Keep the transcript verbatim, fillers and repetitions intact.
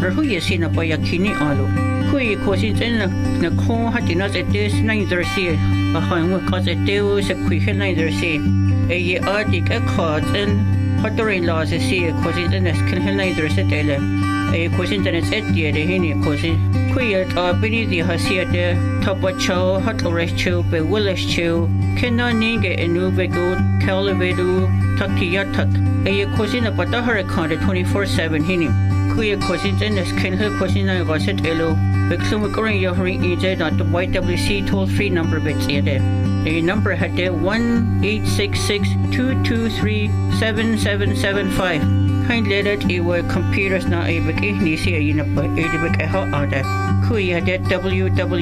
rahuya sina pa yakini alo kui kosin ten na ko hatina se des neither see a han wa ka se deu se kui he neither see e ye artik a khaten hatorin la se see kosin ten es ken he neither se tele e kosin ten es etie de hini kosin kui a bini di hasia de tapacho hatlores chu be willis chu kena ninge enu be go kalavedu takiyatak e kosin a pata har khande twenty-four seven hini kui kosin ten es ken he kosin na ga se telo Become going your ring E J not the Y W C toll free number bits there. The number had there one eight six six two two three seven seven seven five. Kindly let it were computers not able to see a unit but a bit a hot order. Kui had that W W